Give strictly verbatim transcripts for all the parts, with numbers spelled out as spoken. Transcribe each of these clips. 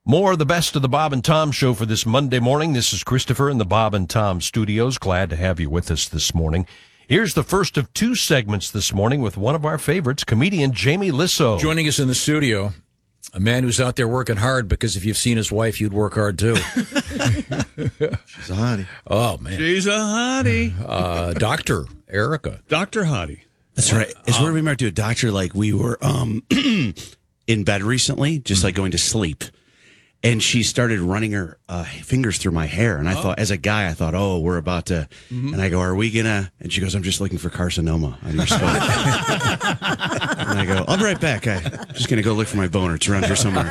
More of the best of the Bob and Tom Show for this Monday morning. This is Christopher in the Bob and Tom studios. Glad to have you with us this morning. Here's the first of two segments this morning with one of our favorites, comedian Jamie Lissow. Joining us in the studio, a man who's out there working hard, because if you've seen his wife, you'd work hard too. She's a hottie. Oh, man. She's a hottie. Uh, Doctor Erica. Doctor Hottie. That's right. It's where we met to a doctor, like we were um, in bed recently, just like going to sleep. And she started running her uh, fingers through my hair. And I oh. thought, as a guy, I thought, oh, we're about to. Mm-hmm. And I go, are we going to? And she goes, I'm just looking for carcinoma on your spine. And I go, I'll be right back. I'm just going to go look for my boner. It's around here somewhere.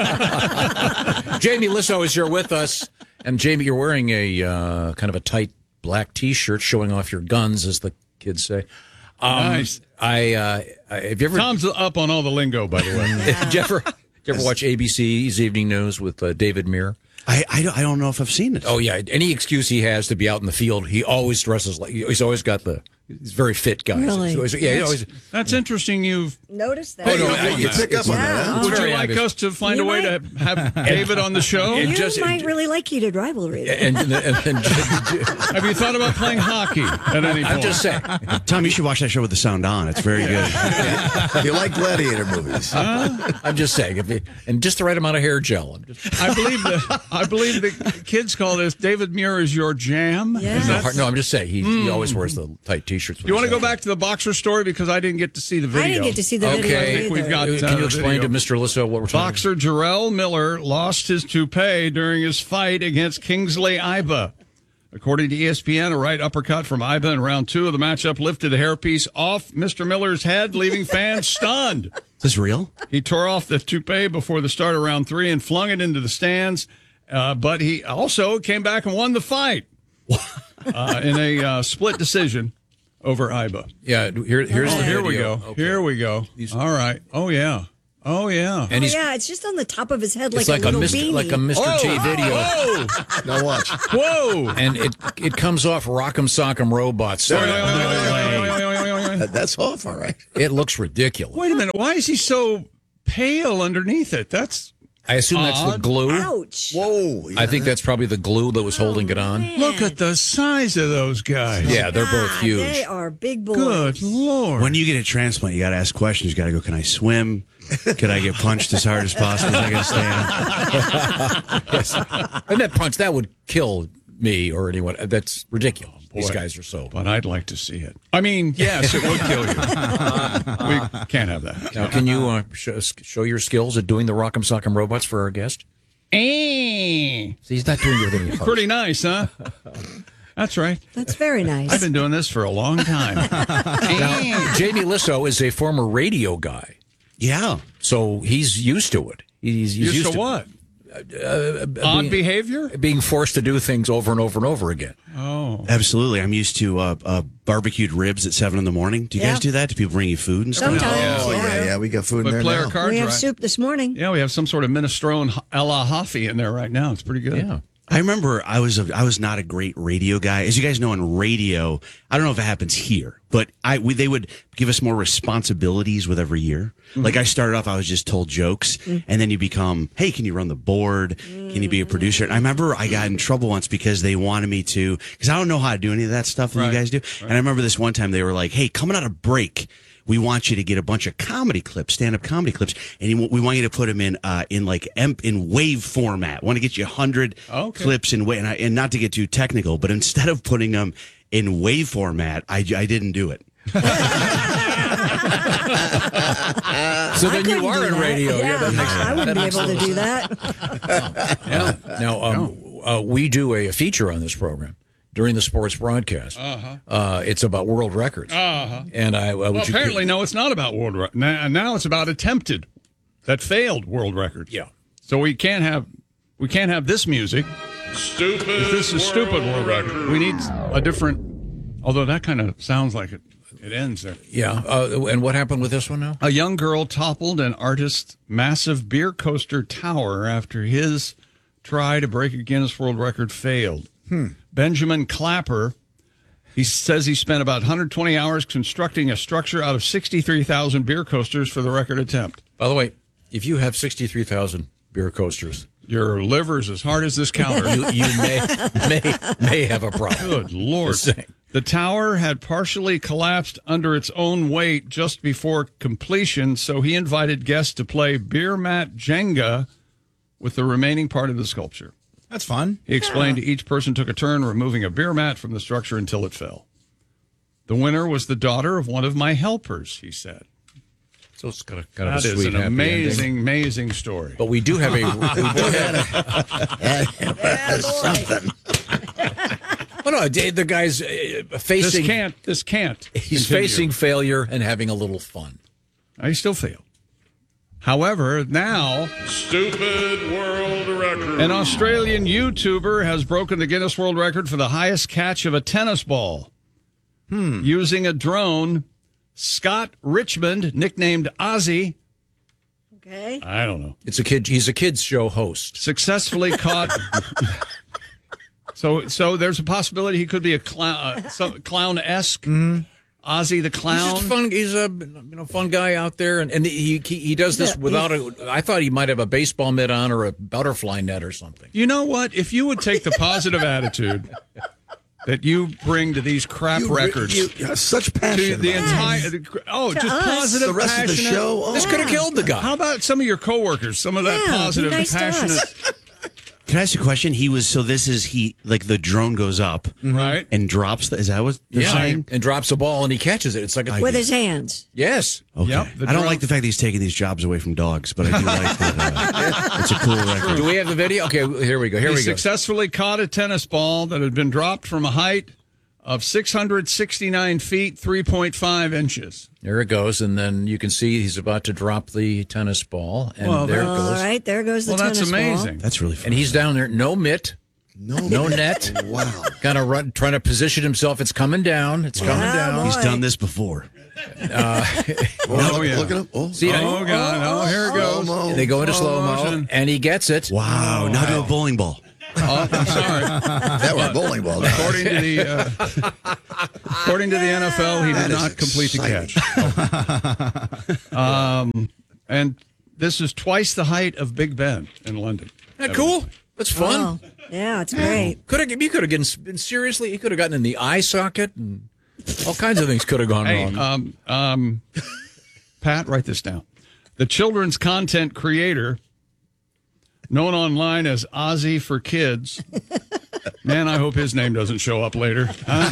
Jamie Lissow is here with us. And Jamie, you're wearing a uh, kind of a tight black T-shirt showing off your guns, as the kids say. Um, nice. I, uh, have you ever... Tom's up on all the lingo, by the way. Did you ever... Did you ever watch A B C's Evening News with uh, David Muir? I, I, don't, I don't know if I've seen it. Oh, yeah. Any excuse he has to be out in the field, he always dresses like... He's always got the... He's a very fit guy. Really? Always, yeah, he always, That's interesting you've... Noticed that. Oh, no, I, you pick up on that. Would you very like obvious. us to find You a way might- to have David on the show? You just- might really like heated rivalry. though. And, and, and, and Have you thought about playing hockey at any point? I'm just saying. Tom, you should watch that show with the sound on. It's very good. You like gladiator movies? Huh? I'm just saying. If it, and just the right amount of hair gel. I'm just, I believe the I believe the kids call this David Muir is your jam. Yeah. Is no, that- hard- no, I'm just saying. He, he always wears the tight T-shirts. Do you want to go back to the boxer story, because I didn't get to see the video? I didn't get to see the Okay. video I think either. we've got- Can uh, you explain video. to Mister Lissow what we're talking Boxer Jarrell Miller lost his toupee during his fight against Kingsley Iba. According to E S P N, a right uppercut from Iba in round two of the matchup lifted the hairpiece off Mister Miller's head, leaving fans stunned. Is this real? He tore off the toupee before the start of round three and flung it into the stands, uh, but he also came back and won the fight uh, in a uh, split decision over Iba. Yeah, here, here's Oh, the here we video. go. Okay. Here we go. These- All right. Oh, yeah. Oh, yeah. And Oh, he's yeah, it's just on the top of his head like it's like a a, little Mister beanie. like a Mister Oh, T video. Whoa! Now watch. Whoa! And it it comes off Rock'em Sock'em Robots. So That- That's off, all right. it looks ridiculous. Wait a minute. Why is he so pale underneath it? That's I assume that's the Odd. glue. Ouch. Whoa. I think that's probably the glue that was holding it on. Man. look at the size of those guys. Yeah, they're both God, huge. They are big boys. Good Lord. When you get a transplant, you got to ask questions. You got to go, can I swim? Could I get punched as hard as possible? I got to stay up. And that punch, that would kill me or anyone. That's ridiculous. These boy. guys are so. But I'd like to see it. I mean, yes, it would kill you. We can't have that. Now, can you uh, show, show your skills at doing the Rock'em Sock'em Robots for our guest? Eh. See, he's not doing it with any heart. Pretty nice, huh? That's right. That's very nice. I've been doing this for a long time. Now, Jamie Lissow is a former radio guy, Yeah. so he's used to it. He's, he's Used, used to what? Uh, Odd being, behavior? being forced to do things over and over and over again. Oh. Absolutely. I'm used to uh, uh, barbecued ribs at seven in the morning. Do you Yeah. guys do that? Do people bring you food and stuff? Sometimes. Oh, yeah, yeah. We got food in But there play our now. cards We have right. soup this morning. Yeah, we have some sort of minestrone a la Hoffy in there right now. It's pretty good. Yeah. I remember I was a, I was not a great radio guy. As you guys know, on radio, I don't know if it happens here, but I we, they would give us more responsibilities with every year. Mm-hmm. Like I started off, I was just told jokes, and then you become, hey, can you run the board? Can you be a producer? And I remember I got in trouble once because they wanted me to, because I don't know how to do any of that stuff that Right. you guys do. And I remember this one time they were like, hey, coming out of break, we want you to get a bunch of comedy clips, stand-up comedy clips, and you, we want you to put them in uh, in like em- in wave format. We want to get you a hundred Okay. clips in wave, and, I, and not to get too technical, but instead of putting them in wave format, I, I didn't do it. So then you couldn't are do in that. radio. Yeah, that makes- I wouldn't that be makes able to total do sense. that. Yeah. Now, um, uh, we do a, a feature on this program during the sports broadcast. Uh-huh. Uh, it's about world records. Uh-huh. And I uh, would Well, you- apparently, no, it's not about world records. Now, now it's about attempted, that failed world records. Yeah. So we can't have we can't have this music. Stupid. This is stupid world record. We need a different. Although that kind of sounds like it. It ends there. Yeah. Uh, and what happened with this one now? A young girl toppled an artist's massive beer coaster tower after his try to break a Guinness World Record failed. Hmm. Benjamin Clapper, he says he spent about one hundred twenty hours constructing a structure out of sixty-three thousand beer coasters for the record attempt. By the way, if you have sixty-three thousand beer coasters, Your liver's as hard as this counter. You, you may, may may have a problem. Good Lord. Just saying. The tower had partially collapsed under its own weight just before completion, so he invited guests to play beer mat Jenga with the remaining part of the sculpture. That's fun. He explained each person took a turn removing a beer mat from the structure until it fell. The winner was the daughter of one of my helpers, he said. So it's got a kind of That a is sweet, an happy amazing, ending. amazing story. But we do have a. We do have, That's something. well, no, the guy's uh, This facing. can't, this can't. He's continue. facing failure and having a little fun. I still failed. However, now, stupid world record. An Australian YouTuber has broken the Guinness World Record for the highest catch of a tennis ball. Hmm. Using a drone, Scott Richmond, nicknamed Ozzy, Okay. I don't know, It's a kid. He's a kids show host. successfully caught. so, so there's a possibility he could be a clown, uh, some clown-esque. Ozzy the He's clown. just fun. He's a you know fun guy out there, and, and he, he he does this Yeah, without a. I thought he might have a baseball mitt on or a butterfly net or something. You know what? If you would take the positive attitude that you bring to these crap You, re- records, you, you have such to passion. the about it. entire, oh, To just us. positive, the rest of the passionate- show. Oh, This could have killed the guy. How about some of your coworkers? Some of that Yeah, be positive, nice and to passionate, us. Can I ask you a question? He was so this is he like the drone goes up right? and drops. The, is that what they're Yeah, saying? and drops a ball and he catches it. It's like a With his hands. yes. Okay. Yep, the I don't drone- like the fact that he's taking these jobs away from dogs, but I do like that. Uh, it's a cool record. Do we have the video? Okay, here we go. Here he we go. successfully caught a tennis ball that had been dropped from a height of six hundred sixty-nine feet, three point five inches. There it goes, and then you can see he's about to drop the tennis ball, and Well, there it All goes. right, there goes the Well, that's tennis ball. amazing. That's really fun. And he's down there, no mitt, no, no net, Wow. kind of run, trying to position himself. It's coming down. It's coming Wow, down. boy. He's done this before. Oh, yeah. Look at him. Oh, See, Oh, God. Oh, here it goes. slow-mo. they go into Slow slow mo, motion. and he gets it. Wow. Now do a bowling ball. Oh, I'm sorry. That were a bowling ball. Now. According to the uh, according to the N F L, he That did is not complete the exciting. catch. um, and this is twice the height of Big Ben in London. Isn't that cool? That's fun. Oh, yeah, it's great. Could have he could have gotten been seriously. He could have gotten in the eye socket, and all kinds of things could have gone Hey, wrong. um, um, Pat, write this down. The children's content creator, known online as Ozzy for Kids. Man, I hope his name doesn't show up later. Huh?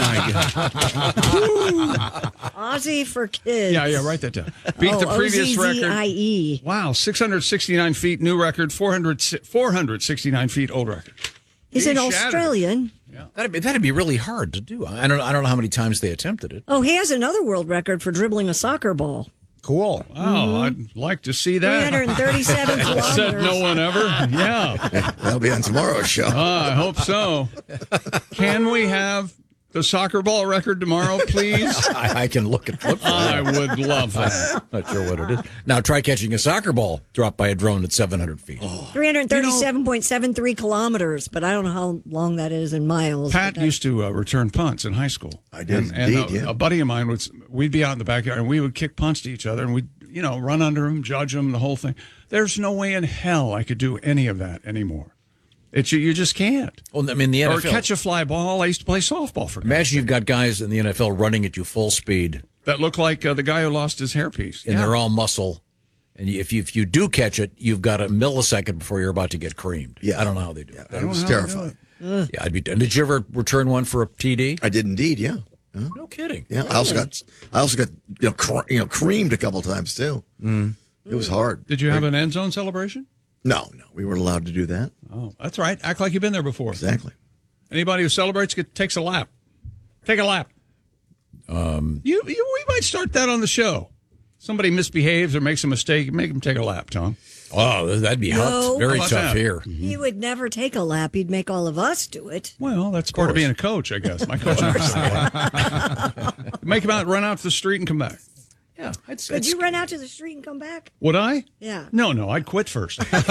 Oh my god. Ozzy for kids. Yeah, yeah, write that down. Beat Oh, the previous record. O Z Z I E. Wow, six hundred sixty-nine feet, new record, four hundred, four hundred sixty-nine feet, old record. He's He an shattered it. Australian. That'd be, that'd be really hard to do. I don't I don't know how many times they attempted it. Oh, he has another world record for dribbling a soccer ball. Cool. Oh, I'd like to see three that. hundred thirty-seven kilometers. Said no one ever. Yeah, That'll be on tomorrow's show. uh, I hope so. Can we have the soccer ball record tomorrow, please? I, I can look at look for I it. would love that. Not sure what it is. Now try catching a soccer ball dropped by a drone at seven hundred feet. three hundred thirty-seven point seven three kilometers, but I don't know how long that is in miles. Pat but that- used to uh, return punts in high school. I did and, and indeed, a, yeah. a buddy of mine would. We'd be out in the backyard and we would kick punts to each other, and we'd you know run under them, judge them, the whole thing. There's no way in hell I could do any of that anymore. It's you, you just can't. Well, I mean the N Or F L. catch a fly ball. I used to play softball for guys Imagine you've got guys in the N F L running at you full speed, that look like uh, the guy who lost his hairpiece. and they're all muscle. And you- if you if you do catch it, you've got a millisecond before you're about to get creamed. Yeah. I don't know how they do it. That was terrifying. Yeah, I'd be. Did you ever return one for a T D? I did indeed. Yeah. Huh? No kidding. Yeah. I also got. I also got. You know. Cr- you know. Creamed a couple times too. Mm. It was hard. Did you have an end zone celebration? No. No. We weren't allowed to do that. Oh, that's right. Act like you've been there before. Exactly. Anybody who celebrates get, takes a lap. Take a lap. Um, you, you, we might start that on the show. Somebody misbehaves or makes a mistake, make them take a lap, Tom. Oh, that'd be No. hot. Very How about tough that? here. He would never take a lap. He'd make all of us do it. Well, that's part of being a coach, I guess. My coach never said that. Make him out, run out to the street and come back. Yeah, I'd say. Could you run out to the street and come back? Would I? Yeah. No, no, I'd quit first. But,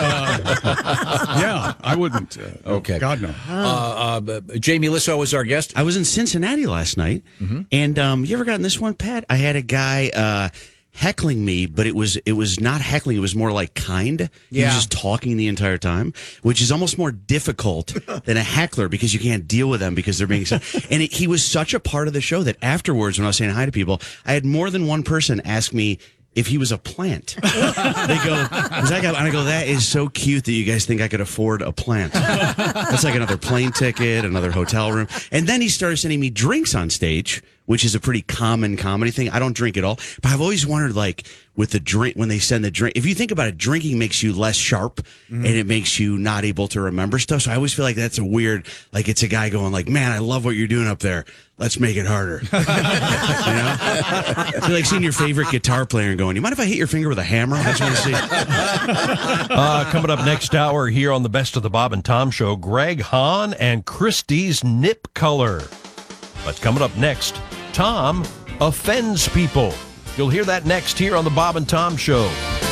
uh, yeah, I wouldn't. Uh, Okay. God, no. Uh, uh, Jamie Lissow was our guest. I was in Cincinnati last night, and um, you ever gotten this one, Pat? I had a guy. Uh, heckling me, but it was it was not heckling. It was more like kind. He Yeah. was just talking the entire time, which is almost more difficult than a heckler because you can't deal with them because they're being so. And it, he was such a part of the show that afterwards, when I was saying hi to people, I had more than one person ask me if he was a plant. They go, "Is that guy?" And I go, "That is so cute that you guys think I could afford a plant." That's like another plane ticket, another hotel room. And then he started sending me drinks on stage, which is a pretty common comedy thing. I don't drink at all, but I've always wondered, like, with the drink, when they send the drink, if you think about it, drinking makes you less sharp and it makes you not able to remember stuff. So I always feel like that's a weird, like, it's a guy going like, "Man, I love what you're doing up there. Let's make it harder." You know? I feel like seeing your favorite guitar player and going, "You mind if I hit your finger with a hammer?" That's what I see. Uh, coming up next hour here on the Best of the Bob and Tom Show, Greg Hahn and Christie's Nip Color. But coming up next, Tom offends people. You'll hear that next here on the Bob and Tom Show.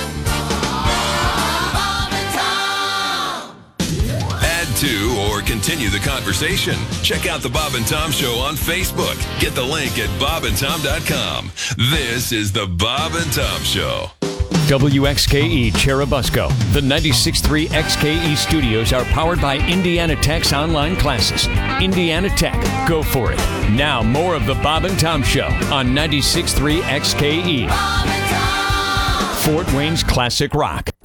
Add to or continue the conversation. Check out the Bob and Tom Show on Facebook. Get the link at bob and tom dot com. This is the Bob and Tom Show. W X K E Cherubusco. The ninety-six point three X K E studios are powered by Indiana Tech's online classes. Indiana Tech. Go for it. Now more of the Bob and Tom Show on ninety-six point three X K E. Fort Wayne's Classic Rock.